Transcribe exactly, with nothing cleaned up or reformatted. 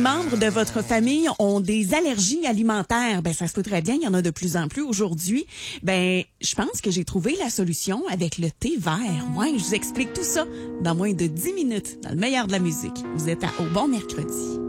membres de votre famille ont des allergies alimentaires, ben ça se peut très bien, il y en a de plus en plus aujourd'hui. Ben, je pense que j'ai trouvé la solution avec le thé vert. Ouais, je vous explique tout ça dans moins de dix minutes, dans le meilleur de la musique. Vous êtes à Au Bon Mercredi.